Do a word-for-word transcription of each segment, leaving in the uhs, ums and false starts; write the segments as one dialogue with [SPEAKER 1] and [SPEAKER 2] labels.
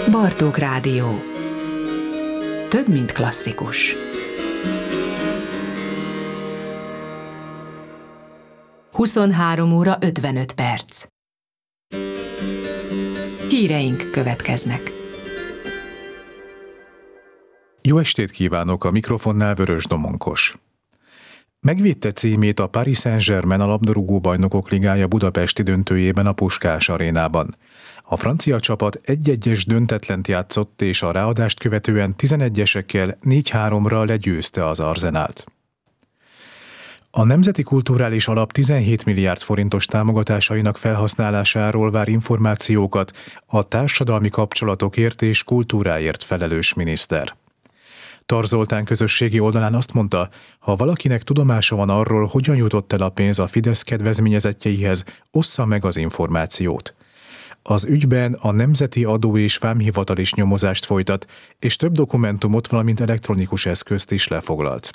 [SPEAKER 1] Bartók Rádió. Több, mint klasszikus. huszonhárom óra ötvenöt perc. Híreink következnek.
[SPEAKER 2] Jó estét kívánok, a mikrofonnál Vörös Domonkos. Megvédte címét a Paris Saint-Germain a labdarúgó bajnokok ligája budapesti döntőjében a Puskás arénában. A francia csapat egy-egyes döntetlent játszott, és a ráadást követően tizenegyesekkel négy háromra legyőzte az Arsenált. A Nemzeti Kulturális Alap tizenhét milliárd forintos támogatásainak felhasználásáról vár információkat a társadalmi kapcsolatokért és kultúráért felelős miniszter. Tar Zoltán közösségi oldalán azt mondta, ha valakinek tudomása van arról, hogyan jutott el a pénz a Fidesz kedvezményezettjeihez, ossza meg az információt. Az ügyben a Nemzeti Adó és Vámhivatal is nyomozást folytat, és több dokumentumot, valamint elektronikus eszközt is lefoglalt.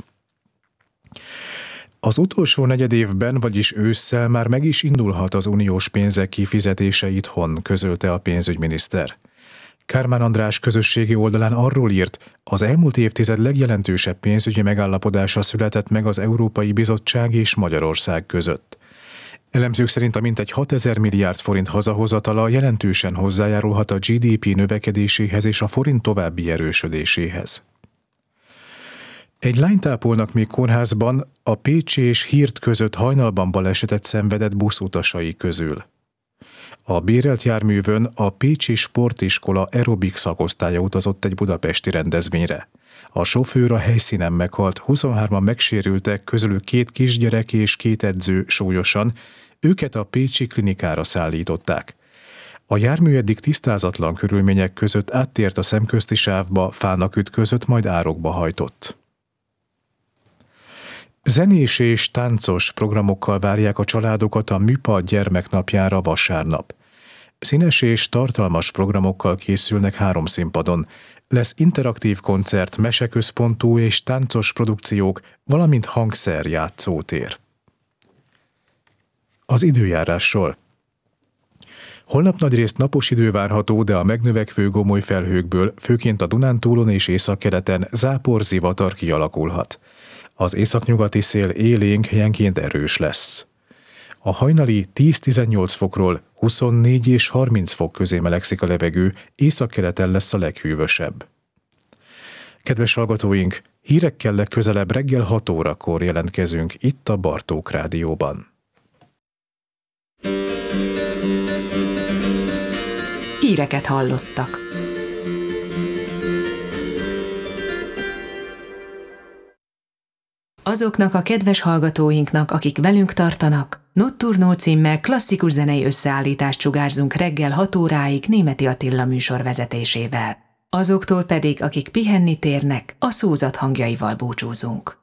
[SPEAKER 2] Az utolsó negyedévben, vagyis ősszel már meg is indulhat az uniós pénzek kifizetése itthon, közölte a pénzügyminiszter. Kármán András közösségi oldalán arról írt, az elmúlt évtized legjelentősebb pénzügyi megállapodása született meg az Európai Bizottság és Magyarország között. Elemzők szerint a mintegy hatezer milliárd forint hazahozatala jelentősen hozzájárulhat a gé dé pé növekedéséhez és a forint további erősödéséhez. Egy lányt ápolnak még kórházban a Pécs és Hírt között hajnalban balesetet szenvedett buszutasai közül. A bérelt járművön a Pécsi Sportiskola aerobik szakosztálya utazott egy budapesti rendezvényre. A sofőr a helyszínen meghalt, huszonhárman megsérültek, közülük két kisgyerek és két edző súlyosan, őket a pécsi klinikára szállították. A jármű eddig tisztázatlan körülmények között áttért a szemközti sávba, fának ütközött, majd árokba hajtott. Zenés és táncos programokkal várják a családokat a Műpa gyermeknapjára vasárnap. Színes és tartalmas programokkal készülnek három színpadon. Lesz interaktív koncert, meseközpontú és táncos produkciók, valamint hangszerjátszótér. Az időjárásról. Holnap nagyrészt napos idő várható, de a megnövekvő gomoly felhőkből, főként a Dunántúlon és északkeleten zápor-zivatar kialakulhat. Az északnyugati szél élénk, helyenként erős lesz. A hajnali tíz-tizennyolc fokról huszonnégy és harminc fok közé melegszik a levegő, északkeleten lesz a leghűvösebb. Kedves hallgatóink, hírekkel legközelebb reggel hat órakor jelentkezünk itt a Bartók Rádióban.
[SPEAKER 1] Híreket hallottak. Azoknak a kedves hallgatóinknak, akik velünk tartanak, Notturno címmel klasszikus zenei összeállítást sugárzunk reggel hat óráig Németi Attila műsor vezetésével. Azoktól pedig, akik pihenni térnek, a szózat hangjaival búcsúzunk.